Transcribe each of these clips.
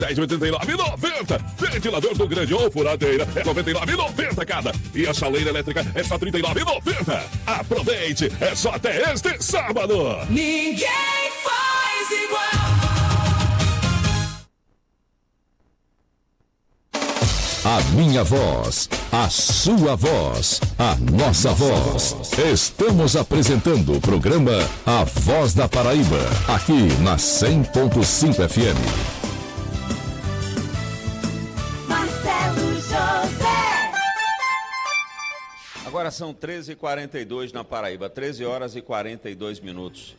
10,89,90. Ventilador do grande ou furadeira é 99,90 cada. E a chaleira elétrica é só 39,90. Aproveite, é só até este sábado. Ninguém faz igual. A minha voz, a sua voz, a nossa voz. Estamos apresentando o programa A Voz da Paraíba, aqui na 100.5 FM. Marcelo José. Agora são 13h42 na Paraíba, 13 horas e 42 minutos.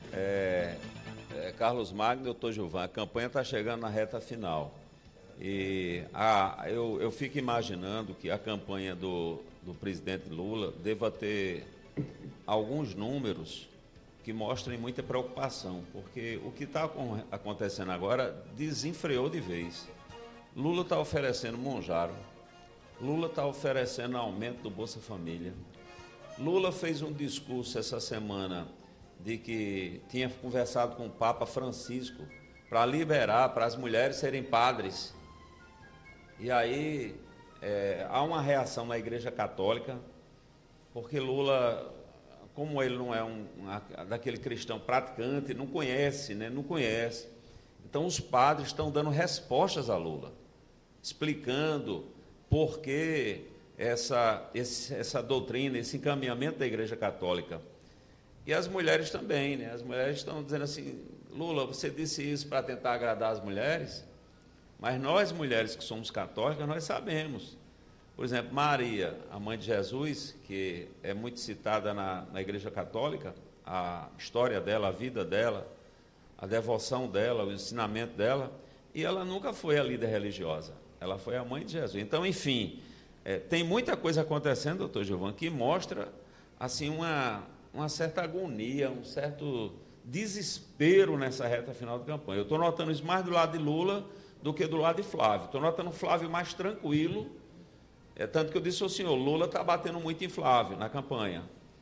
Carlos Magno e doutor Gilvan, a campanha está chegando na reta final. E eu fico imaginando que a campanha do presidente Lula deva ter alguns números que mostrem muita preocupação, porque o que está acontecendo agora desenfreou de vez. Lula está oferecendo Monjaro, Lula está oferecendo aumento do Bolsa Família, Lula fez um discurso essa semana de que tinha conversado com o Papa Francisco para liberar para as mulheres serem padres. E aí há uma reação na Igreja Católica, porque Lula, como ele não é daquele cristão praticante, não conhece, né? Não conhece. Então os padres estão dando respostas a Lula, explicando por que essa doutrina, esse encaminhamento da Igreja Católica. E as mulheres também, né? As mulheres estão dizendo assim, Lula, você disse isso para tentar agradar as mulheres? Mas nós, mulheres que somos católicas, nós sabemos. Por exemplo, Maria, a mãe de Jesus, que é muito citada na Igreja Católica, a história dela, a vida dela, a devoção dela, o ensinamento dela, e ela nunca foi a líder religiosa, ela foi a mãe de Jesus. Então, enfim, tem muita coisa acontecendo, doutor Gilvan, que mostra assim, uma certa agonia, um certo desespero nessa reta final de campanha. Eu estou notando isso mais do lado de Lula do que do lado de Flávio. Estou notando o Flávio mais tranquilo, tanto que eu disse ao senhor, Lula está batendo muito em Flávio na campanha.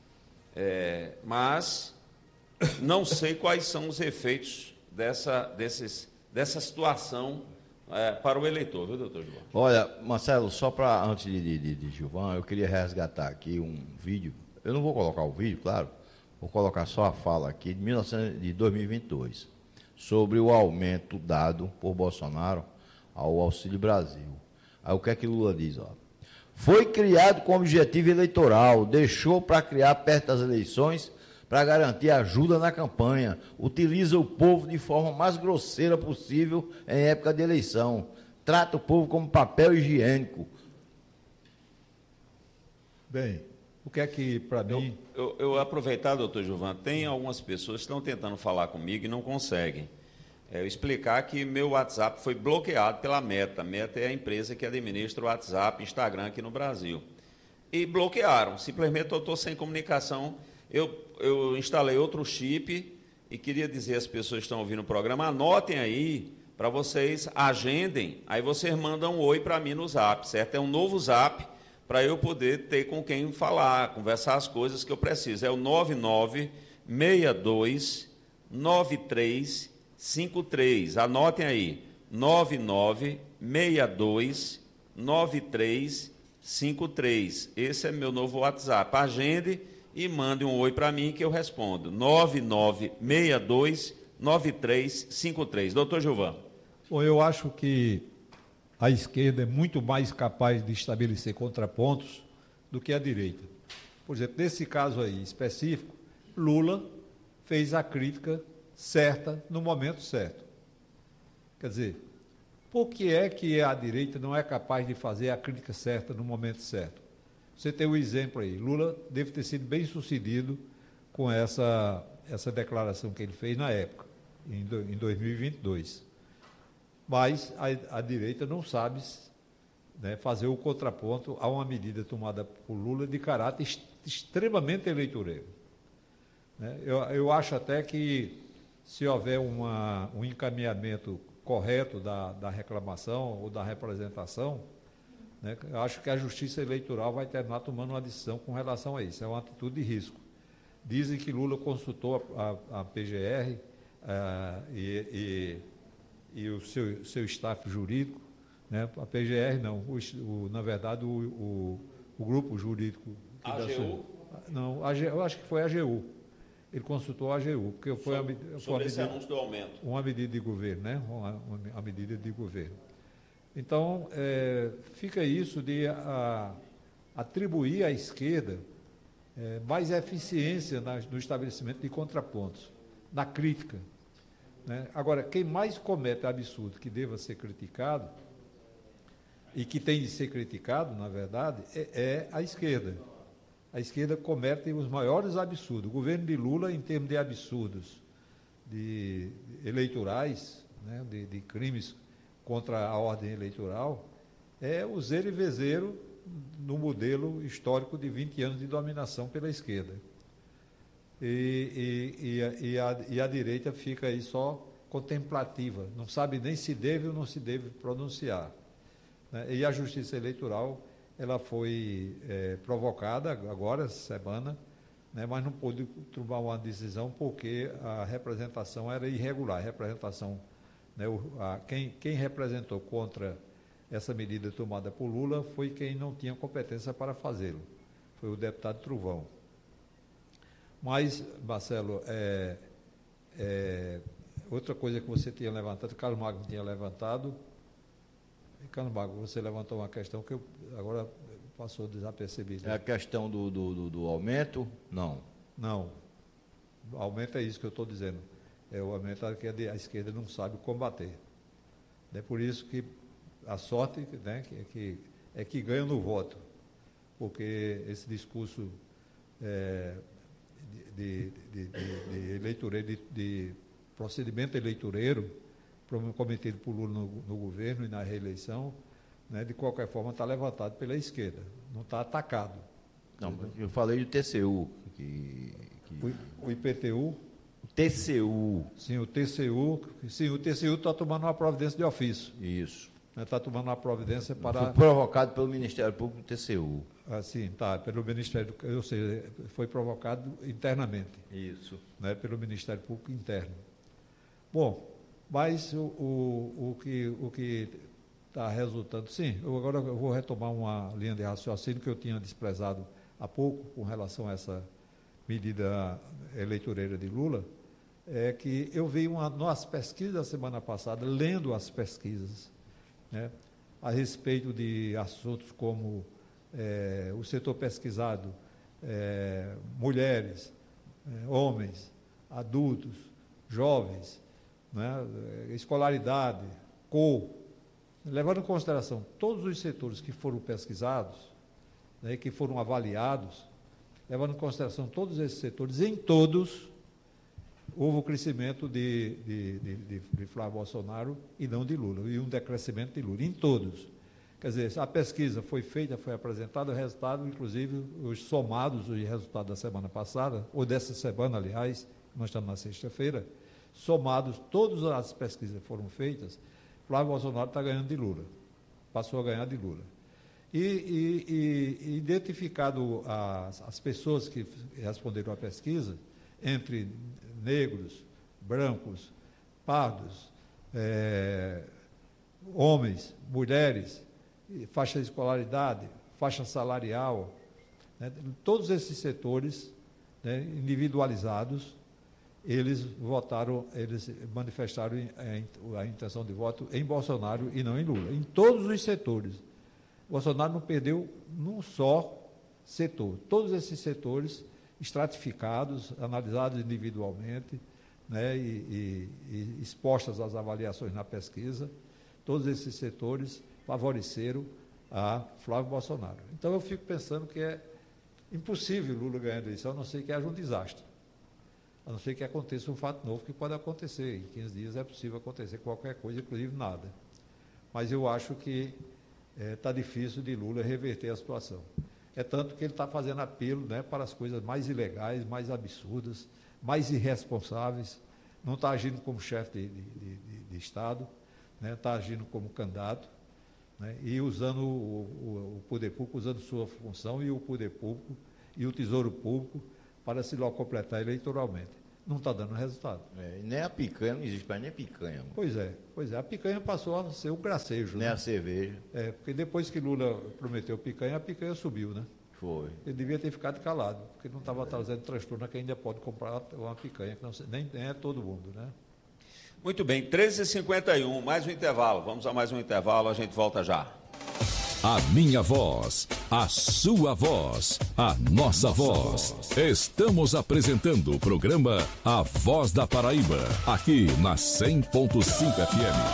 Mas não sei quais são os efeitos dessa situação para o eleitor, viu, doutor Gilvan? Olha, Marcelo, só para antes de Gilvan, eu queria resgatar aqui um vídeo. Eu não vou colocar o vídeo, claro, vou colocar só a fala aqui de 2022. Sobre o aumento dado por Bolsonaro ao Auxílio Brasil. Aí o que é que Lula diz? Foi criado com objetivo eleitoral, deixou para criar perto das eleições para garantir ajuda na campanha, utiliza o povo de forma mais grosseira possível em época de eleição, trata o povo como papel higiênico. Bem, o que é que, para mim... Eu aproveitar, doutor Gilvan, tem algumas pessoas que estão tentando falar comigo e não conseguem. Eu explicar que meu WhatsApp foi bloqueado pela Meta. A Meta é a empresa que administra o WhatsApp, Instagram aqui no Brasil. E bloquearam, simplesmente eu estou sem comunicação. Eu instalei outro chip e queria dizer às pessoas que estão ouvindo o programa, anotem aí, para vocês agendem, aí vocês mandam um oi para mim no Zap, certo? É um novo Zap, para eu poder ter com quem falar, conversar as coisas que eu preciso. É o 99629353. Anotem aí, 99629353. Esse é meu novo WhatsApp. Agende e mande um oi para mim que eu respondo. 99629353. Doutor Gilvan. Bom, eu acho que a esquerda é muito mais capaz de estabelecer contrapontos do que a direita. Por exemplo, nesse caso aí específico, Lula fez a crítica certa no momento certo. Quer dizer, por que é que a direita não é capaz de fazer a crítica certa no momento certo? Você tem um exemplo aí, Lula deve ter sido bem sucedido com essa declaração que ele fez na época, em 2022. Mas a direita não sabe, né, fazer o contraponto a uma medida tomada por Lula de caráter extremamente eleitoreiro. Né? Eu acho até que, se houver um encaminhamento correto da reclamação ou da representação, né, eu acho que a Justiça Eleitoral vai terminar tomando uma decisão com relação a isso. É uma atitude de risco. Dizem que Lula consultou a PGR e o seu staff jurídico, né? A PGR não, na verdade o grupo jurídico. AGU? Não, eu acho que foi a AGU. Ele consultou a AGU, porque foi sobre esse anúncio do aumento. Uma medida de governo, né? Uma medida de governo. Então, fica isso de atribuir à esquerda mais eficiência no estabelecimento de contrapontos, na crítica. Né? Agora, quem mais comete absurdo que deva ser criticado, e que tem de ser criticado, na verdade, é a esquerda. A esquerda comete os maiores absurdos. O governo de Lula, em termos de absurdos eleitorais, né, de crimes contra a ordem eleitoral, é o zero e vezeiro no modelo histórico de 20 anos de dominação pela esquerda. E a direita fica aí só contemplativa, não sabe nem se deve ou não se deve pronunciar. Né? E a Justiça Eleitoral, ela foi provocada agora, essa semana, né, mas não pôde tomar uma decisão porque a representação era irregular. A representação, né, quem representou contra essa medida tomada por Lula foi quem não tinha competência para fazê-lo, foi o deputado Truvão. Mas, Marcelo, outra coisa que você tinha levantado, Carlos Magno tinha levantado. Carlos Magno, você levantou uma questão que agora passou desapercebida. É a questão do aumento? Não. Não. O aumento é isso que eu estou dizendo. É o aumento que a esquerda não sabe combater. É por isso que a sorte, né, que ganha no voto. Porque esse discurso de procedimento eleitoreiro cometido por Lula no governo e na reeleição, né, de qualquer forma está levantado pela esquerda, não está atacado. Não, eu falei do TCU. O IPTU? O TCU. Sim, o TCU está tomando uma providência de ofício. Isso. Está tomando uma providência para... Foi provocado pelo Ministério Público do TCU. Sim, tá, pelo Ministério, ou seja, foi provocado internamente. Isso. Né, pelo Ministério Público interno. Bom, mas o que está resultando... Sim, agora eu vou retomar uma linha de raciocínio que eu tinha desprezado há pouco com relação a essa medida eleitoreira de Lula, é que eu vi nas pesquisas da semana passada, lendo as pesquisas, né, a respeito de assuntos como o setor pesquisado, mulheres, homens, adultos, jovens, né, escolaridade, cor, levando em consideração todos os setores que foram pesquisados, né, que foram avaliados, levando em consideração todos esses setores, em todos houve o crescimento de Flávio Bolsonaro e não de Lula, e um decrescimento de Lula, em todos. Quer dizer, a pesquisa foi feita, foi apresentada, o resultado, inclusive, os somados, os resultados da semana passada, ou dessa semana, aliás, nós estamos na sexta-feira, somados, todas as pesquisas foram feitas, Flávio Bolsonaro está ganhando de Lula, passou a ganhar de Lula. E identificado as pessoas que responderam à pesquisa, entre negros, brancos, pardos, homens, mulheres, faixa de escolaridade, faixa salarial, né, todos esses setores, né, individualizados, eles manifestaram a intenção de voto em Bolsonaro e não em Lula, em todos os setores. Bolsonaro não perdeu num só setor. Todos esses setores estratificados, analisados individualmente, né, e expostas às avaliações na pesquisa, todos esses setores favoreceram a Flávio Bolsonaro. Então eu fico pensando que é impossível Lula ganhar a eleição, a não ser que haja um desastre. A não ser que aconteça um fato novo que pode acontecer. Em 15 dias é possível acontecer qualquer coisa, inclusive nada. Mas eu acho que está difícil de Lula reverter a situação. É tanto que ele está fazendo apelo, né, para as coisas mais ilegais, mais absurdas, mais irresponsáveis. Não está agindo como chefe de Estado, né, está agindo como candidato, né, e usando o poder público, usando sua função e o poder público e o tesouro público para se locupletar eleitoralmente. não está dando resultado. Nem a picanha, não existe mais nem picanha. Mano. Pois é. A picanha passou a ser o gracejo. Nem né? a cerveja. Porque depois que Lula prometeu picanha, a picanha subiu, né? Foi. Ele devia ter ficado calado, porque não estava trazendo transtorno que ainda pode comprar uma picanha, que não, nem é todo mundo, né? Muito bem, 13h51, mais um intervalo. Vamos a mais um intervalo, a gente volta já. A minha voz, a sua voz, a nossa voz. Estamos apresentando o programa A Voz da Paraíba, aqui na 100.5 FM.